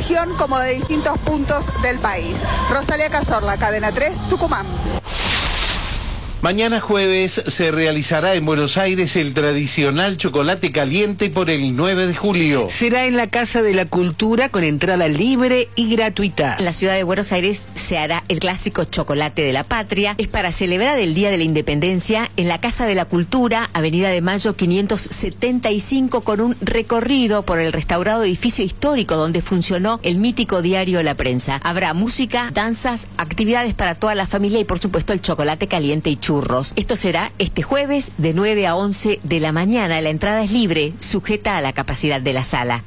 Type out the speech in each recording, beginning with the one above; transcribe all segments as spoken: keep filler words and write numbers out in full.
región como de distintos puntos del país. Rosalía Cazorla, Cadena tres, Tucumán. Mañana jueves se realizará en Buenos Aires el tradicional chocolate caliente por el nueve de julio. Será en la Casa de la Cultura con entrada libre y gratuita. En la ciudad de Buenos Aires se hará el clásico chocolate de la patria. Es para celebrar el Día de la Independencia en la Casa de la Cultura, Avenida de Mayo quinientos setenta y cinco, con un recorrido por el restaurado edificio histórico donde funcionó el mítico diario La Prensa. Habrá música, danzas, actividades para toda la familia y por supuesto el chocolate caliente y churros. Esto será este jueves de nueve a once de la mañana. La entrada es libre, sujeta a la capacidad de la sala.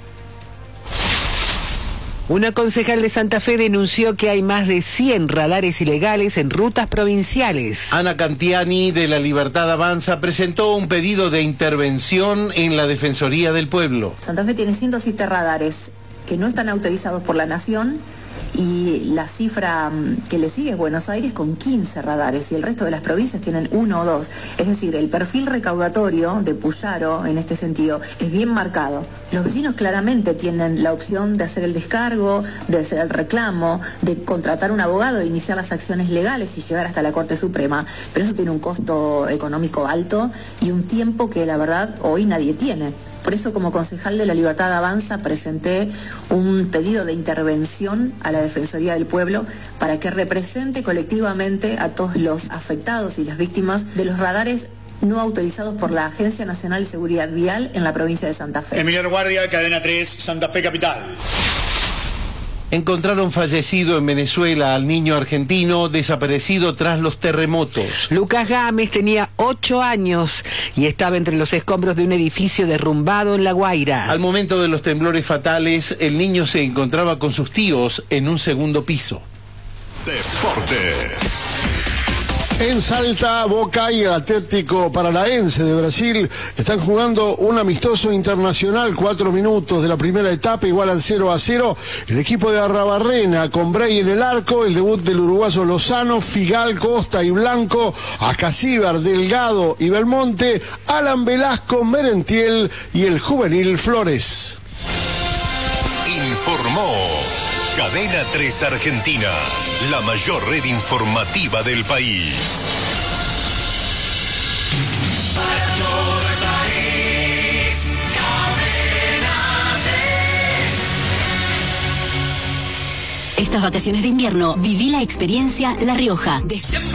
Una concejal de Santa Fe denunció que hay más de cien radares ilegales en rutas provinciales. Ana Cantiani, de La Libertad Avanza, presentó un pedido de intervención en la Defensoría del Pueblo. Santa Fe tiene ciento siete radares que no están autorizados por la Nación, y la cifra que le sigue es Buenos Aires con quince radares y el resto de las provincias tienen uno o dos. Es decir, el perfil recaudatorio de Puyaro en este sentido es bien marcado. Los vecinos claramente tienen la opción de hacer el descargo, de hacer el reclamo, de contratar un abogado e iniciar las acciones legales y llegar hasta la Corte Suprema, pero eso tiene un costo económico alto y un tiempo que la verdad hoy nadie tiene. Por eso, como concejal de La Libertad Avanza, presenté un pedido de intervención a la Defensoría del Pueblo para que represente colectivamente a todos los afectados y las víctimas de los radares no autorizados por la Agencia Nacional de Seguridad Vial en la provincia de Santa Fe. Emiliano Guardia, Cadena tres, Santa Fe Capital. Encontraron fallecido en Venezuela al niño argentino desaparecido tras los terremotos. Lucas Gámez tenía ocho años y estaba entre los escombros de un edificio derrumbado en La Guaira. Al momento de los temblores fatales, el niño se encontraba con sus tíos en un segundo piso. Deportes. En Salta, Boca y el Atlético Paranaense de Brasil están jugando un amistoso internacional. Cuatro minutos de la primera etapa, igualan cero a cero. El equipo de Arrabarrena con Bray en el arco, el debut del uruguayo Lozano, Figal, Costa y Blanco, Acasíbar, Delgado y Belmonte, Alan Velasco, Merentiel y el juvenil Flores. Informó Cadena tres Argentina, la mayor red informativa del país. Para todo el país, Cadena tres. Estas vacaciones de invierno, viví la experiencia La Rioja. De